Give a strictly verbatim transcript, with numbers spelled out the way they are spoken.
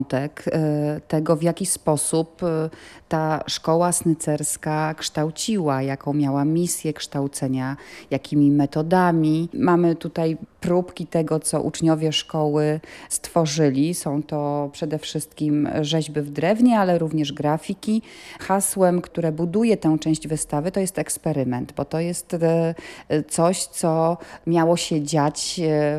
tego, w jaki sposób e, ta szkoła snycerska kształciła, jaką miała misję kształcenia, jakimi metodami. Mamy tutaj próbki tego, co uczniowie szkoły stworzyli. Są to przede wszystkim rzeźby w drewnie, ale również grafiki. Hasłem, które buduje tę część wystawy, to jest eksperyment, bo to jest e, coś, co miało się dziać e,